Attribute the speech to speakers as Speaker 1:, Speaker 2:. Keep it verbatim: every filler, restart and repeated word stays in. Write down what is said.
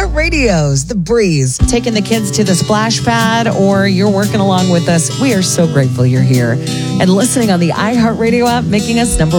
Speaker 1: iHeartRadio's The Breeze. Taking the kids to the splash pad, or you're working along with us, we are so grateful you're here and listening on the iHeartRadio app, making us number